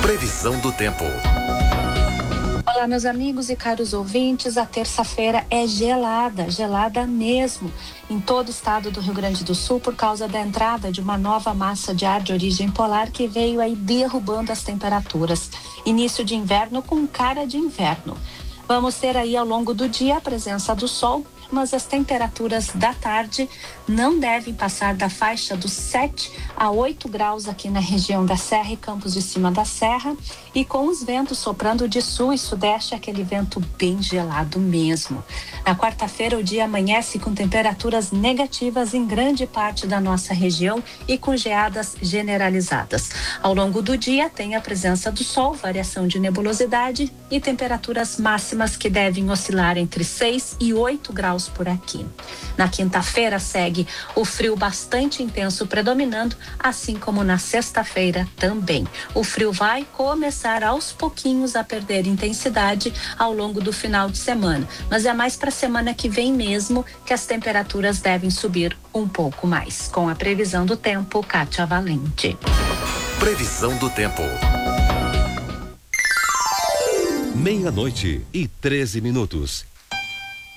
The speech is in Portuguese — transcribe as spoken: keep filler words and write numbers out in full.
Previsão do tempo. Olá, meus amigos e caros ouvintes, a terça-feira é gelada, gelada mesmo, em todo o estado do Rio Grande do Sul, por causa da entrada de uma nova massa de ar de origem polar que veio aí derrubando as temperaturas. Início de inverno com cara de inverno. Vamos ter aí ao longo do dia a presença do sol, mas as temperaturas da tarde não devem passar da faixa dos sete a oito graus aqui na região da Serra e Campos de Cima da Serra, e com os ventos soprando de sul e sudeste, aquele vento bem gelado mesmo. Na quarta-feira o dia amanhece com temperaturas negativas em grande parte da nossa região e com geadas generalizadas. Ao longo do dia tem a presença do sol, variação de nebulosidade e temperaturas máximas que devem oscilar entre seis e oito graus por aqui. Na quinta-feira segue o frio bastante intenso predominando, assim como na sexta-feira também. O frio vai começar aos pouquinhos a perder intensidade ao longo do final de semana, mas é mais para a semana que vem mesmo que as temperaturas devem subir um pouco mais. Com a previsão do tempo, Kátia Valente. Previsão do tempo. Meia-noite e treze minutos.